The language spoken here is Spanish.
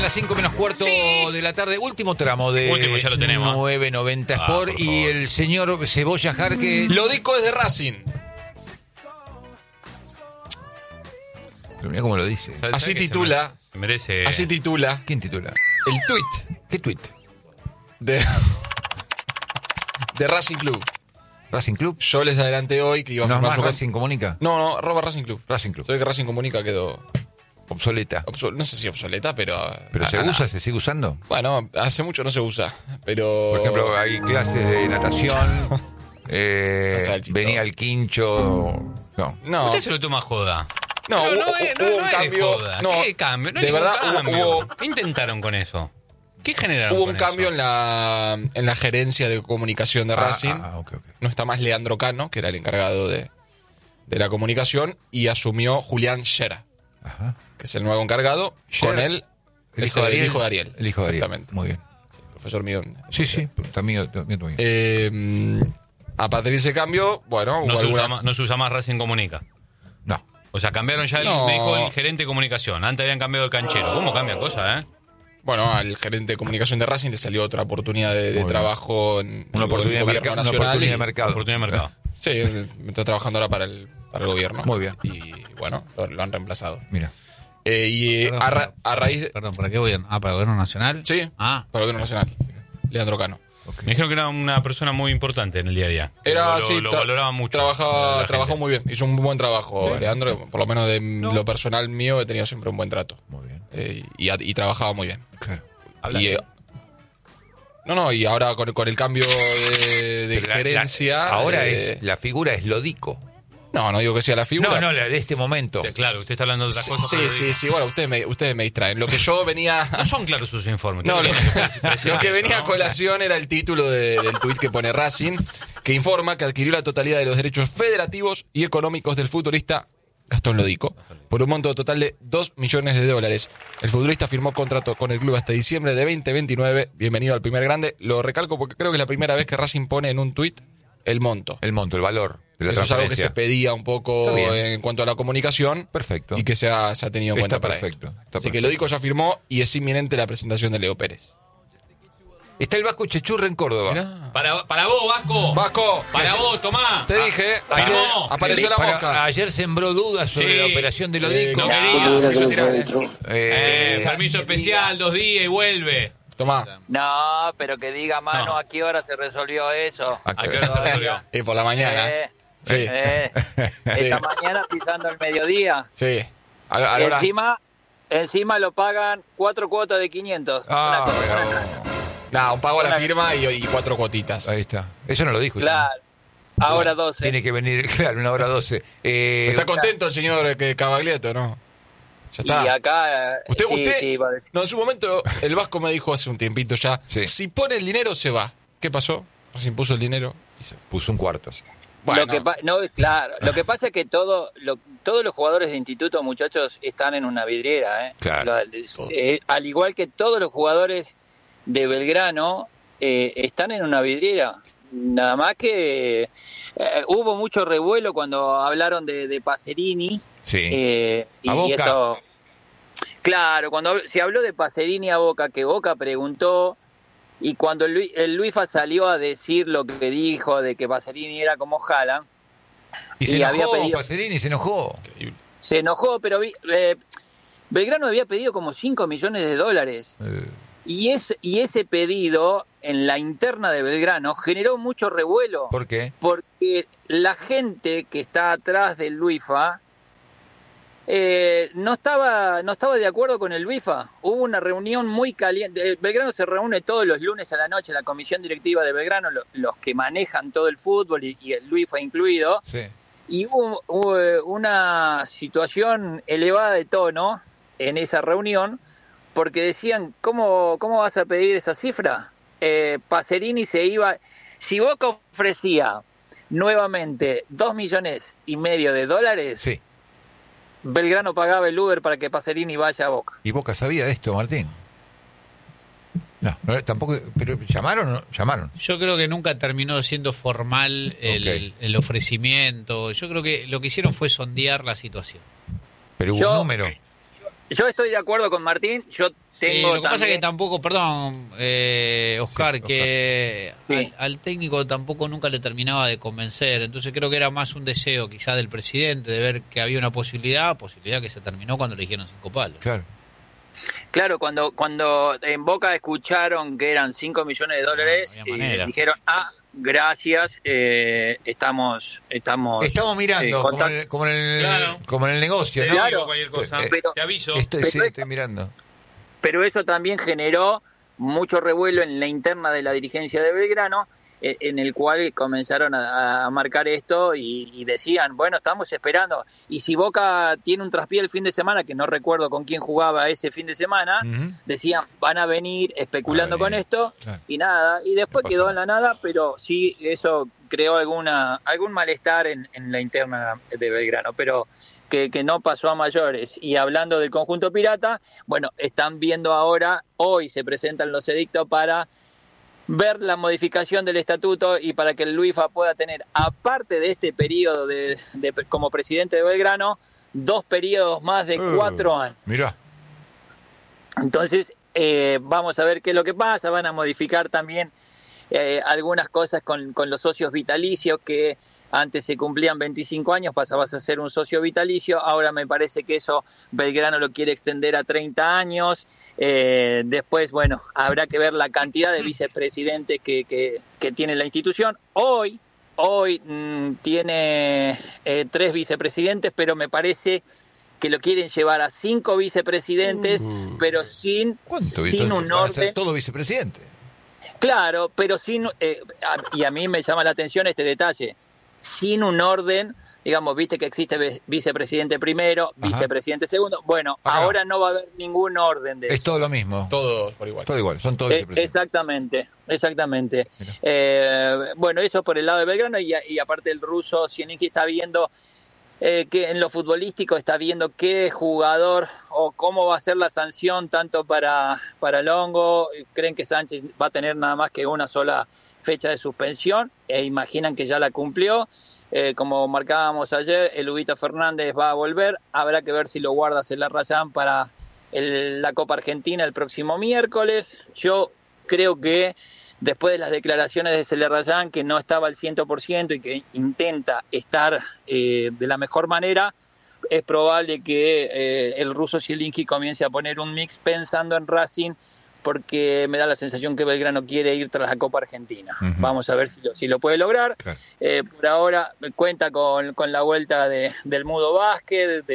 Las 5 menos cuarto de la tarde, último tramo de Último, ya lo tenemos. 990 Sport y el señor Cebolla Jarque. Lodico es de Racing. Pero mira cómo lo dice. ¿Sabes Así que titula. se merece. Así titula ¿Quién titula? el tuit ¿Qué tuit? de Racing Club. ¿Racing Club? Yo les adelanté hoy que iba a ¿No es firmar más su Racing Comunica? No, arroba Racing Club. Racing Club. Se ve que Racing Comunica quedó Obsoleta. no sé si obsoleta, pero ¿Pero se usa? ¿Se sigue usando? Bueno, hace mucho no se usa, pero Por ejemplo, hay clases de natación. salchitos. Venía el quincho. No. no. Usted se lo toma joda. No, Pero hubo un es cambio. joda. No, ¿Qué cambio? No de hay ningún verdad cambio. ¿Qué intentaron con eso? ¿Qué generaron hubo con un cambio eso? en la gerencia de comunicación de Racing. Ok. No está más Leandro Cano, que era el encargado de la comunicación, y asumió Julián Shera, Ajá. que es el nuevo encargado. Shera, Con él, el es hijo de Ariel. el hijo de Ariel. El hijo de Ariel. Exactamente. Muy bien. Profesor mío. Sí, también. A partir de ese cambio, bueno, No hubo se, usa alguna... más, no se usa más Racing Comunica. No. O sea, cambiaron ya, No. me dijo el gerente de comunicación. Antes habían cambiado el canchero. ¿Cómo cambian cosas, Bueno, al gerente de comunicación de Racing le salió otra oportunidad de bien. trabajo en Una el oportunidad de gobierno mercado. Una nacional. oportunidad de mercado. Oportunidad de mercado. Sí, él está trabajando ahora para el gobierno. Muy bien. Y bueno, lo han reemplazado. Mira. A raíz de... Perdón, ¿para qué voy? ¿Para el gobierno nacional? Sí, Ah, para el gobierno nacional. Leandro Cano. Me dijeron que era una persona muy importante en el día a día. Era lo, así, lo valoraba mucho. Trabajó la muy bien, hizo un buen trabajo, Leandro. Por lo menos de lo personal mío he tenido siempre un buen trato. Muy bien. Y trabajaba muy bien. Claro. Y, y ahora con el cambio de Pero gerencia... ahora la figura es Lodico. No digo que sea la figura. No, la de este momento. Claro, usted está hablando de otras cosas. Sí, bueno, ustedes me distraen. Lo que yo venía... No son claros sus informes. No, Entonces, lo que venía a ¿no? colación era el título del tuit que pone Racing, que informa que adquirió la totalidad de los derechos federativos y económicos del futbolista Gastón Lodico, por un monto total de $2 millones. El futbolista firmó contrato con el club hasta diciembre de 2029. Bienvenido al primer grande. Lo recalco porque creo que es la primera vez que Racing pone en un tuit el monto. El monto, el valor de la Eso es algo que se transferencia. pedía un poco Está bien. en cuanto a la comunicación. Perfecto. Y que se ha tenido en cuenta Está para perfecto. esto. Está Así que perfecto. Lodico ya firmó y es inminente la presentación de Leo Pérez. Está el Vasco Chechurra en Córdoba. Mirá. Para vos, Vasco. Vasco, Para vos, Tomá. te dije, Firmó. apareció la mosca. Ayer sembró dudas sobre Sí. la operación de Lodico. No quería. Eh, Permiso especial, 2 días y vuelve. Tomá, No, pero que diga, mano, No. ¿a qué hora se resolvió eso? ¿A ¿A qué hora se resolvió? por la mañana. Sí. Esta mañana pisando el mediodía. Sí. Y Ahora, encima lo pagan 4 cuotas de 500. Ah, Una cosa- pero- nada, un pago a la firma y 4 cuotitas. ahí está. Eso no lo dijo. Claro. Ahora 12. Tiene que venir, claro, 1:12. ¿Está contento el señor Cavaglietto, no? Ya Y está. acá... Usted, sí, iba a decir. no, en su momento, el Vasco me dijo hace un tiempito ya, Sí. si pone el dinero se va. ¿Qué pasó? Recién puso el dinero y se... Puso un cuarto. Bueno, Claro, lo que pasa es que todos los jugadores de instituto, muchachos, están en una vidriera. Claro. Al igual que todos los jugadores de Belgrano están en una vidriera. Nada más que hubo mucho revuelo cuando hablaron de Pacerini. Sí. Y A Boca. esto, claro, cuando se habló de Pacerini a Boca, que Boca preguntó, y cuando el Luifa salió a decir lo que dijo de que Pacerini era como Haaland, y se y había enojó, pedido- Pacerini se enojó. se enojó, pero Belgrano había pedido como $5 millones. Y ese pedido en la interna de Belgrano generó mucho revuelo. ¿Por qué? Porque la gente que está atrás del Luifa no estaba de acuerdo con el Luifa. Hubo una reunión muy caliente. Belgrano se reúne todos los lunes a la noche, la comisión directiva de Belgrano, los que manejan todo el fútbol y el Luifa incluido. Sí. Y hubo una situación elevada de tono en esa reunión, porque decían, ¿cómo vas a pedir esa cifra? Pacerini se iba... Si Boca ofrecía nuevamente $2,5 millones, Sí. Belgrano pagaba el Uber para que Pacerini vaya a Boca. ¿Y Boca sabía de esto, Martín? No, tampoco. ¿Pero llamaron o no? Llamaron. yo creo que nunca terminó siendo formal el ofrecimiento. Yo creo que lo que hicieron fue sondear la situación. Pero hubo Yo- un número. Yo estoy de acuerdo con Martín. Yo tengo lo que pasa es que también... tampoco, perdón, Oscar, Sí, que Sí. al técnico tampoco nunca le terminaba de convencer. Entonces creo que era más un deseo quizás del presidente de ver que había una posibilidad que se terminó cuando le dijeron 5 palos. Claro. Claro, cuando en Boca escucharon que eran $5 millones, no había manera. dijeron, gracias, estamos mirando, contacto. como en Claro. el negocio, Te ¿no? digo Claro. cualquier cosa. Pero- Te aviso. Estoy mirando. Pero eso también generó mucho revuelo en la interna de la dirigencia de Belgrano, en el cual comenzaron a marcar esto y decían, bueno, estamos esperando. Y si Boca tiene un traspié el fin de semana, que no recuerdo con quién jugaba ese fin de semana, Ujú. decían, van a venir especulando Van a venir, con esto, claro. y nada. Y después No pasó quedó en nada. la nada, pero sí, eso creó algún malestar en la interna de Belgrano, pero que no pasó a mayores. Y hablando del conjunto pirata, bueno, están viendo ahora, hoy se presentan los edictos para ver la modificación del estatuto y para que el Luifa pueda tener, aparte de este periodo de como presidente de Belgrano, 2 periodos más de 4 años. Mirá. Entonces, vamos a ver qué es lo que pasa. Van a modificar también algunas cosas con los socios vitalicios, que antes se cumplían 25 años, pasabas a ser un socio vitalicio. Ahora me parece que eso Belgrano lo quiere extender a 30 años. Después, bueno, habrá que ver la cantidad de vicepresidentes que tiene la institución. Hoy tiene 3 vicepresidentes, pero me parece que lo quieren llevar a 5 vicepresidentes, pero sin ¿Cuánto? un Van a ser orden. todo vicepresidente. Claro, pero sin, y a mí me llama la atención este detalle, sin un orden, digamos, viste que existe vicepresidente primero, Ajá. vicepresidente segundo, bueno, Acá no. ahora no va a haber ningún orden de Es eso. todo lo mismo. Todos por igual. Todo igual, son todos vicepresidentes. Exactamente. Mira. Bueno, eso por el lado de Belgrano, y aparte el ruso Zielinski está viendo que en lo futbolístico está viendo qué jugador o cómo va a ser la sanción tanto para Longo. Creen que Sánchez va a tener nada más que una sola fecha de suspensión e imaginan que ya la cumplió. Como marcábamos ayer, el Ubita Fernández va a volver. Habrá que ver si lo guarda Celarrayán para la Copa Argentina el próximo miércoles. Yo creo que después de las declaraciones de Celarrayán, que no estaba al 100% y que intenta estar de la mejor manera, es probable que el ruso Zielinski comience a poner un mix pensando en Racing, porque me da la sensación que Belgrano quiere ir tras la Copa Argentina. Ujú. Vamos a ver si lo puede lograr. Claro. Por ahora cuenta con la vuelta del Mudo Vázquez,